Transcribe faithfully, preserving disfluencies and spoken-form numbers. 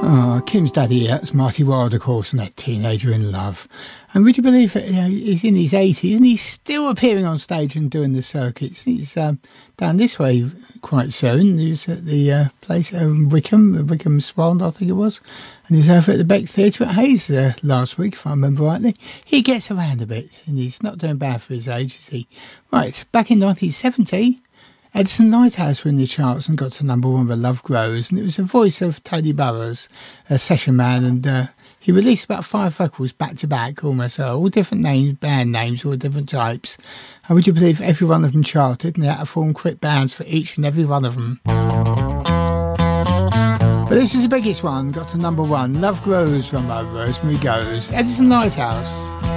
Oh, Kim's daddy, that's Marty Wilde, of course, and that Teenager in Love. And would you believe it? You know, he's in his eighties and he's still appearing on stage and doing the circuits. He's um, down this way quite soon. He was at the uh, place in Wickham, Wickham Swan, I think it was. And he was over at the Beck Theatre at Hayes uh, last week, if I remember rightly. He gets around a bit and he's not doing bad for his age, is he? Right, back in nineteen seventy, Edison Lighthouse were in the charts and got to number one with Love Grows, and it was the voice of Tony Burrows, a session man, and uh, he released about five records back to back, almost uh, all different names, band names, all different types. And would you believe every one of them charted, and they had to form quick bands for each and every one of them. But this is the biggest one, got to number one, Love Grows from uh, Rosemary Goes, Edison Lighthouse.